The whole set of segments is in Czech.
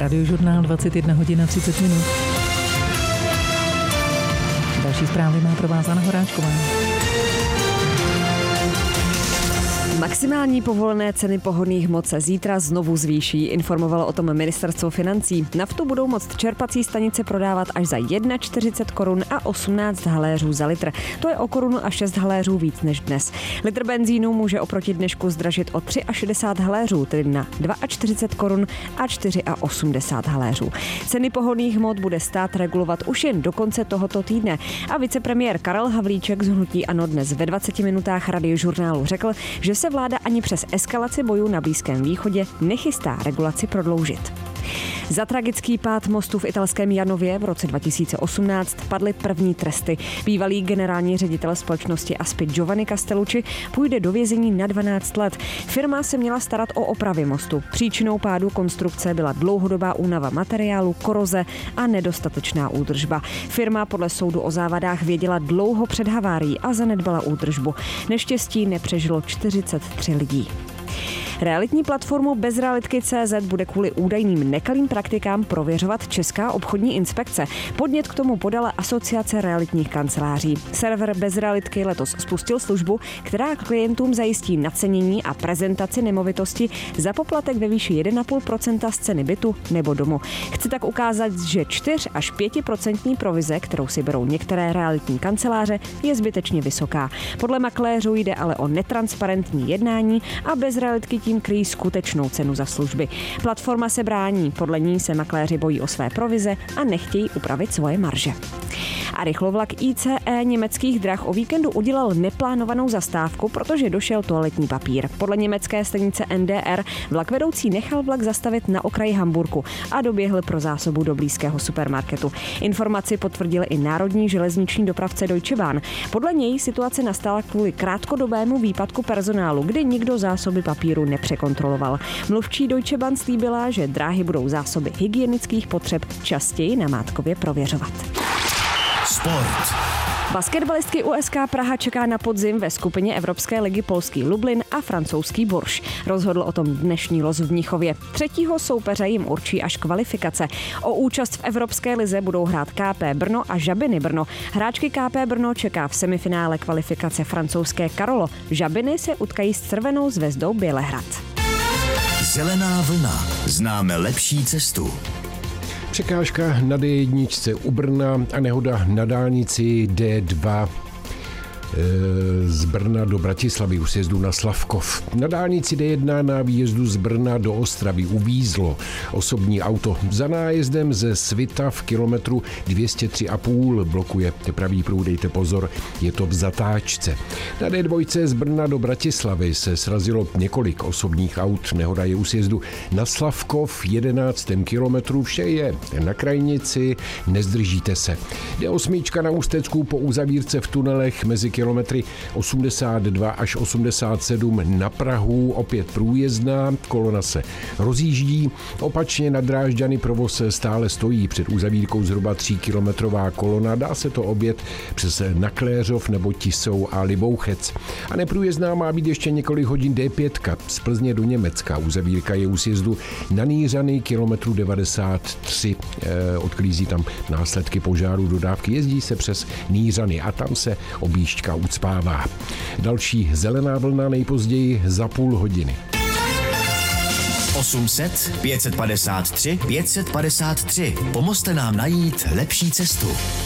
Radiožurnál 21 hodin a 30 minut. Další zprávy má pro vás Anna Horáčková. Maximální povolené ceny pohonných hmot se zítra znovu zvýší, informovalo o tom ministerstvo financí. Naftu budou moct čerpací stanice prodávat až za 1,40 korun a 18 haléřů za litr. To je o korunu a 6 haléřů víc než dnes. Litr benzínu může oproti dnešku zdražit o 63 haléřů, tedy na 42 korun a 84 haléřů. Ceny pohonných hmot bude stát regulovat už jen do konce tohoto týdne. A vicepremiér Karel Havlíček z hnutí ANO dnes ve 20 minutách Radiožurnálu řekl, že se vláda ani přes eskalaci bojů na Blízkém východě nechystá regulaci prodloužit. Za tragický pád mostu v italském Janově v roce 2018 padly první tresty. Bývalý generální ředitel společnosti Aspi Giovanni Castellucci půjde do vězení na 12 let. Firma se měla starat o opravy mostu. Příčinou pádu konstrukce byla dlouhodobá únava materiálu, koroze a nedostatečná údržba. Firma podle soudu o závadách věděla dlouho před havárií a zanedbala údržbu. Neštěstí nepřežilo 43 lidí. Realitní platformu Bezrealitky.cz bude kvůli údajným nekalým praktikám prověřovat Česká obchodní inspekce. Podnět k tomu podala Asociace realitních kanceláří. Server Bezrealitky letos spustil službu, která klientům zajistí nacenění a prezentaci nemovitosti za poplatek ve výši 1,5% z ceny bytu nebo domu. Chce tak ukázat, že 4 až 5% provize, kterou si berou některé realitní kanceláře, je zbytečně vysoká. Podle makléřů jde ale o netransparentní jednání a Bezrealitky tím kryjí skutečnou cenu za služby. Platforma se brání, podle ní se makléři bojí o své provize a nechtějí upravit svoje marže. A rychlovlak ICE německých drah o víkendu udělal neplánovanou zastávku, protože došel toaletní papír. Podle německé stanice NDR vlak vedoucí nechal vlak zastavit na okraji Hamburku a doběhl pro zásobu do blízkého supermarketu. Informaci potvrdil i národní železniční dopravce Deutsche Bahn. Podle něj situace nastala kvůli krátkodobému výpadku personálu, kdy nikdo zásoby papíru nepřekontroloval. Mluvčí Deutsche Bahn slíbila, že dráhy budou zásoby hygienických potřeb častěji namátkově prověřovat. Sport. Basketbalistky USK Praha čeká na podzim ve skupině Evropské ligy polský Lublin a francouzský Bourges. Rozhodl o tom dnešní los v Mnichově. Třetího soupeře jim určí až kvalifikace. O účast v Evropské lize budou hrát KP Brno a Žabiny Brno. Hráčky KP Brno čeká v semifinále kvalifikace francouzské Karolo. Žabiny se utkají s Červenou zvezdou Bělehrad. Zelená vlna. Známe lepší cestu. Překážka na D1 u Brna a nehoda na dálnici D2 z Brna do Bratislavy u sjezdu na Slavkov. Na dálnici D1 na výjezdu z Brna do Ostravy uvízlo osobní auto. Za nájezdem ze Svita v kilometru 203,5 blokuje pravý pruh, dejte pozor, je to v zatáčce. Na D2 z Brna do Bratislavy se srazilo několik osobních aut. Nehoda je u sjezdu na Slavkov 11. kilometru. Vše je na krajnici, nezdržíte se. D8 na Ústecku po uzavírce v tunelech mezi kilometry 82 až 87 na Prahu, opět průjezdná, kolona se rozjíždí. Opačně na Drážďany provoz stále stojí, před uzavírkou zhruba 3kilometrová kolona, dá se to objet přes Nakléřov nebo Tisou a Libouchec. A neprůjezdná má být ještě několik hodin D5 z Plzně do Německa. Uzavírka je u sjezdu na Nýřany kilometru 93. Odklízí tam následky požáru dodávky. Jezdí se přes Nýřany a tam se objížďka ucpává. Další zelená vlna nejpozději za půl hodiny. 800 553 553. Pomozte nám najít lepší cestu.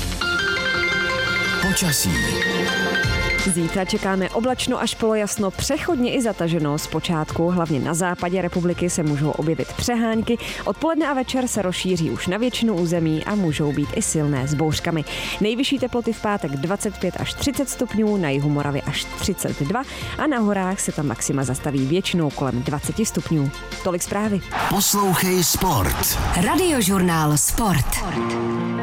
Počasí. Zítra čekáme oblačno až polojasno, přechodně i zataženo. Zpočátku hlavně na západě republiky se můžou objevit přehánky. Odpoledne a večer se rozšíří už na většinu území a můžou být i silné s bouřkami. Nejvyšší teploty v pátek 25 až 30 stupňů, na jihu Moravy až 32 a na horách se tam maxima zastaví většinou kolem 20 stupňů. Tolik zprávy. Poslouchej Sport. Radiožurnál Sport.